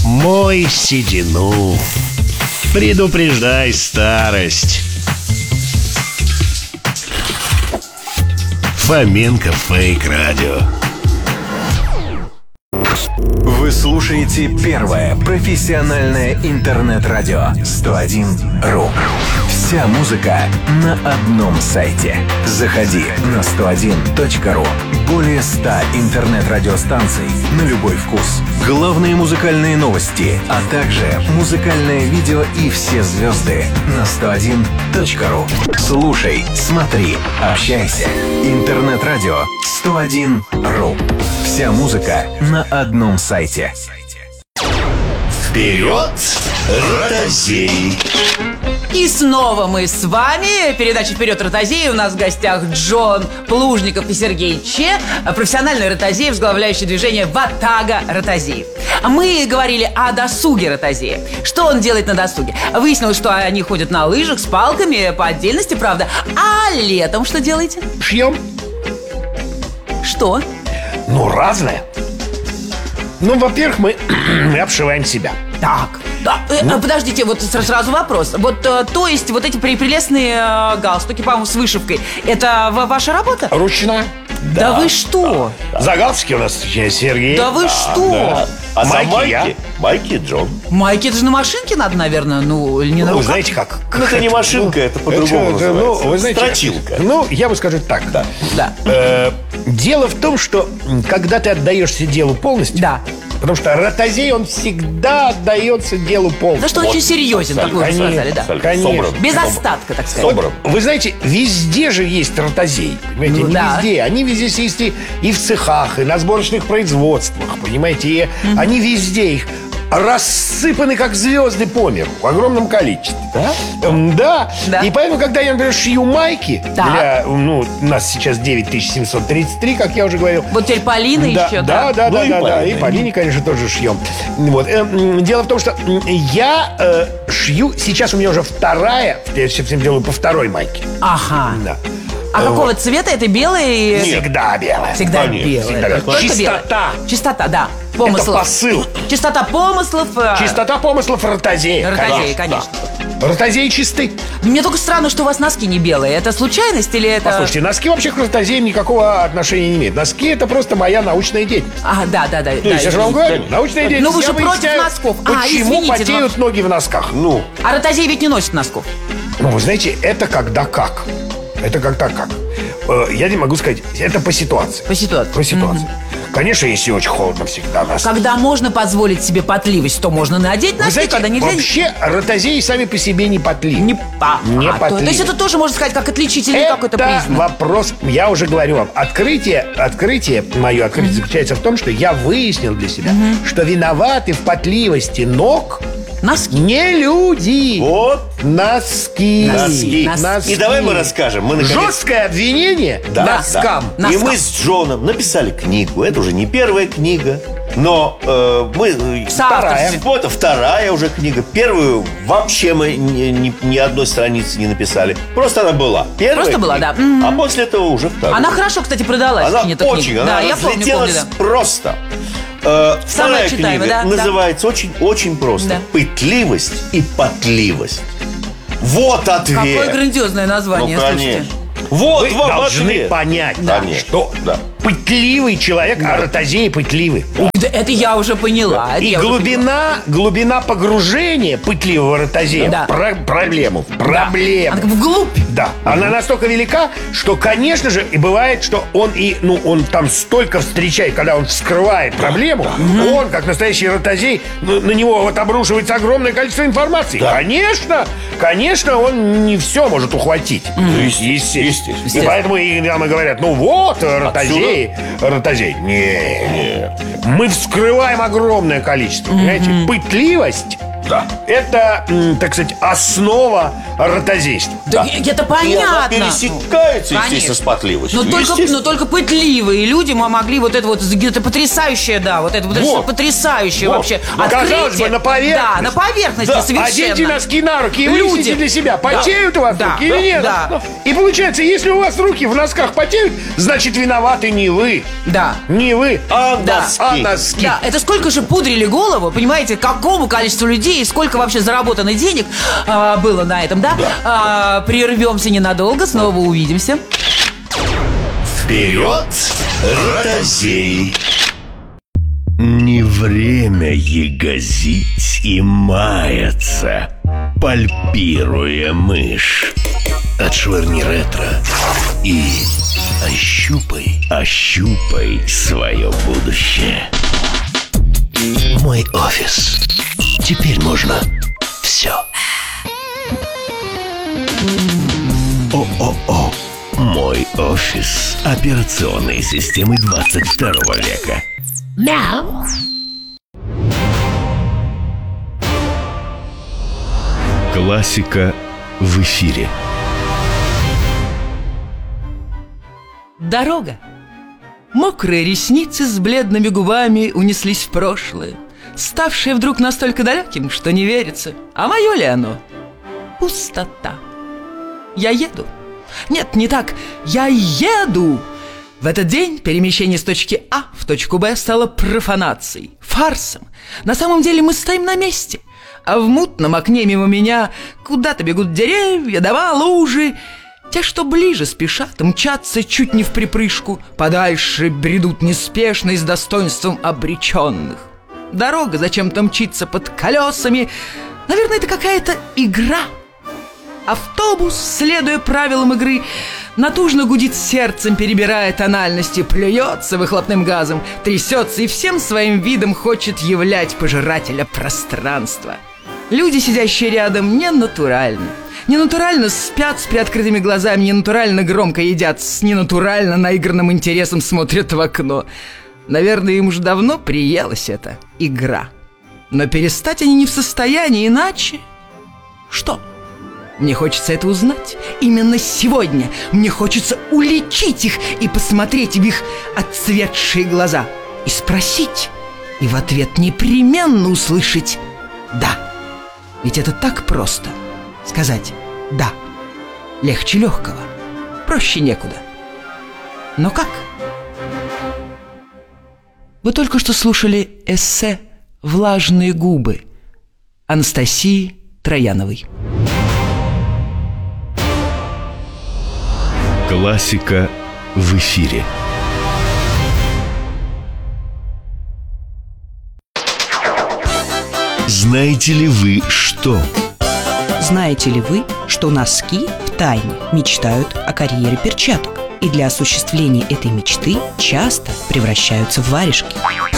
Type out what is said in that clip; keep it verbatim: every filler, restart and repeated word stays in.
мой седину, предупреждай старость. Фоменко Фейк Радио. Вы слушаете первое профессиональное интернет-радио сто один ру. Вся музыка на одном сайте. Заходи на сто один точка ру. Более ста интернет-радиостанций на любой вкус. Главные музыкальные новости, а также музыкальное видео и все звезды на сто один точка ру. Слушай, смотри, общайся. Интернет-радио сто один ру. Вся музыка на одном сайте. Вперед, Ротозей! И снова мы с вами. Передача «Вперед, Ротозей». У нас в гостях Джон Плужников и Сергей Че, профессиональный ротозей, возглавляющий движение «Ватага Ротозеев». Мы говорили о досуге ротозея. Что он делает на досуге? Выяснилось, что они ходят на лыжах с палками, по отдельности, правда. А летом что делаете? Шьем? Что? Ну, разное. Ну, во-первых, мы, мы обшиваем себя. Так, да, э, Ну? подождите, вот сра- сразу вопрос. Вот, э, то есть, вот эти при- прелестные э, галстуки, по-моему, с вышивкой, это ва- ваша работа? Ручная. Да, вы что? За галстуки у нас отвечает Сергей. Да вы что? А за Майки майки, я. майки Джон. Майки, это же на машинке надо, наверное, ну, или не на Ну, вы руках? знаете как? Ну, это не машинка, это по-другому это, это, ну, называется. вы знаете, Строчилка. Ну, я бы скажу так. Да. Да. Э, дело в том, что м, когда ты отдаешься делу полностью, Да. потому что ротозей, он всегда отдается делу полностью. Да что он очень серьезен, как вы уже Конечно. сказали, да. Абсолютно. Конечно. Собран. Без Собран. остатка, так сказать. Собран. Вы знаете, везде же есть ротозей. Понимаете, Ну, не да. везде. Они везде есть и, и в цехах, и на сборочных производствах, понимаете. И они везде их рассыпаны, как звезды по миру, в огромном количестве. Да? Эм, Да. Да. И поэтому, когда я, например, шью майки, Так. для, ну, у нас сейчас девять тысяч семьсот тридцать три, как я уже говорил. Вот теперь Полина Да, еще, да, да, Ну да, и да, да. Полина. И Полине, конечно, тоже шьем. Вот. Э, м, Дело в том, что м, я э, шью. Сейчас у меня уже вторая. Я все всем делаю по второй майке. Ага. Да. А Вот. какого цвета это, белый? Всегда белая. Всегда Конечно, белый. всегда белый. Только Чистота. белый. Чистота, да. Помыслов. Это посыл. Чистота помыслов. э, Чистота помыслов ротозея. Ротозея, конечно. Да. Ротозеи чисты. Мне только странно, что у вас носки не белые. Это случайность или это... Послушайте, носки вообще к ротозеям никакого отношения не имеют. Носки — это просто моя научная деятельность. А, да, да, да. То есть, я же вам говорю, научная деятельность. Ну, вы же Я против выясняю, носков. А, Почему извините, потеют ноги в носках? Ну, А ротозей ведь не носит носков. Ну, вы знаете, это когда как. Это когда как. Э, Я не могу сказать, это по ситуации. По ситуации. По ситуации. Конечно, если очень холодно, всегда нас. Когда можно позволить себе потливость, то можно надеть Вы носки, знаете, когда нельзя... вообще ротозеи сами по себе не потливы. Не, а, Не а, то, потливы. то есть это тоже можно сказать как отличительный какой-то Это признак. вопрос, я уже говорю вам, открытие, открытие, мое открытие заключается в том, что я выяснил для себя, что виноваты в потливости ног Носки. не люди. вот Носки. носки. Носки. И давай мы расскажем. Мы наконец... Жесткое обвинение Да, носкам. да. И Носкам. мы с Джоном написали книгу. Это уже не первая книга, но э, мы... э, Соавторстве. вторая. Вот, вторая уже книга. Первую вообще мы ни, ни- ни одной страницы не написали. Просто она была. Первая Просто была, книга, да. Мгм. А после этого уже вторая. Она хорошо, кстати, продалась. Она очень, эта очень, книга. она Да, я помню, помню, разлетелась да. просто. Э, Вторая читаемая, книга да, да. называется очень-очень просто. Да. «Пытливость и потливость». Вот ответ. Какое грандиозное название, Ну, слушайте. конечно. Вот Вы вам должны ответ. понять, Конечно, что да. пытливый человек, а ротозеи пытливы. Да, это я уже поняла. это И я уже глубина, глубина погружения пытливого ротозея Да. в про- проблему, в поняла. Да. проблему. Она как вглубь. Да, она настолько велика, что, конечно же, и бывает, что он и, ну, он там столько встречает, когда он вскрывает проблему, он, как настоящий ротозей, ну, на него вот обрушивается огромное количество информации. Да. Конечно, конечно, он не все может ухватить. Естественно. естественно. И поэтому и нам и говорят, ну вот, ротозей, ротозей. Нет. Мы вскрываем огромное количество, понимаете? Пытливость Да. Это, м, так сказать, основа ротозейства. Да, это И она понятно. пересекается, Ну, естественно, конечно. с потливостью. Но только, Естественно. но только пытливые люди могли вот это вот, это потрясающее, да, вот это вот, Вот. потрясающее Вот. вообще Ну, казалось бы, на поверхности. Да, на поверхности Да. совершенно. Оденьте носки на руки и Люди. выясните для себя, потеют у вас Да. руки или нет. Да. Ну, И получается, если у вас руки в носках потеют, значит, виноваты не вы. Да. Не вы, А Да. носки? а носки. Да, это сколько же пудрили голову, понимаете, какому количеству людей и сколько вообще заработано денег а, было на этом, да? А, прервемся ненадолго, снова увидимся. Вперед, ротозей! Не время ягозить и маяться, пальпируя мышь. Отшвырни ретро и ощупай, ощупай свое будущее. Мой офис. Теперь можно все. О-о-о. Мой офис операционной системы двадцать второго века. Мяу. Классика в эфире. Дорога. Мокрые ресницы с бледными губами унеслись в прошлое, ставшее вдруг настолько далеким, что не верится. А мое ли оно? Пустота. Я еду. Нет, не так. Я еду. В этот день перемещение с точки А в точку Б стало профанацией, фарсом. На самом деле мы стоим на месте, а в мутном окне мимо меня куда-то бегут деревья, дома, лужи. Те, что ближе, спешат, мчатся чуть не в припрыжку, подальше бредут неспешно и с достоинством обреченных. Дорога зачем-то мчится под колесами. Наверное, это какая-то игра. Автобус, следуя правилам игры, натужно гудит сердцем, перебирая тональности, плюется выхлопным газом, трясется и всем своим видом хочет являть пожирателя пространства. Люди, сидящие рядом, ненатуральны. Ненатурально спят с приоткрытыми глазами, ненатурально громко едят, с ненатурально наигранным интересом смотрят в окно. Наверное, им уже давно приелась эта игра. Но перестать они не в состоянии, иначе... Что? Мне хочется это узнать. Именно сегодня мне хочется уличить их и посмотреть в их отцветшие глаза. И спросить, и в ответ непременно услышать «да». Ведь это так просто. Сказать «да». Легче легкого. Проще некуда. Но как? Вы только что слушали эссе «Влажные губы» Анастасии Трояновой. Классика в эфире. Знаете ли вы, что? Знаете ли вы, что носки втайне мечтают о карьере перчаток и для осуществления этой мечты часто превращаются в варежки?